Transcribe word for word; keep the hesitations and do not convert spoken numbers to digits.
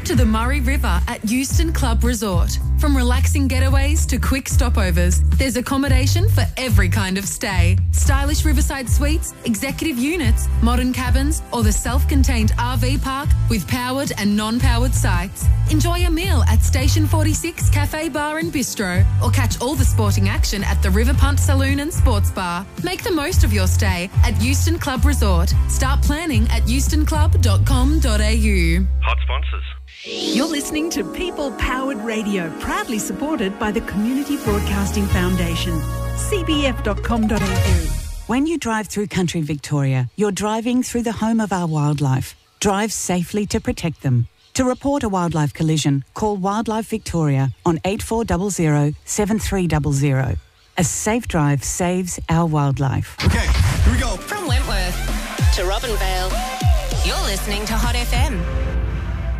to the Murray River at Euston Club Resort. From relaxing getaways to quick stopovers, there's accommodation for every kind of stay. Stylish riverside suites, executive units, modern cabins, or the self-contained R V park with powered and non-powered sites. Enjoy a meal at Station forty-six Cafe Bar and Bistro, or catch all the sporting action at the River Punt Saloon and Sports Bar. Make the most of your stay at Euston Club Resort. Start planning at euston club dot com dot a u. Hot sponsors. You're listening to People Powered Radio, proudly supported by the Community Broadcasting Foundation. c b f dot com dot a u. When you drive through country Victoria, you're driving through the home of our wildlife. Drive safely to protect them. To report a wildlife collision, call Wildlife Victoria on eight four zero zero seven three zero zero. A safe drive saves our wildlife. Okay, here we go. From Wentworth to Robinvale, you're listening to Hot F M.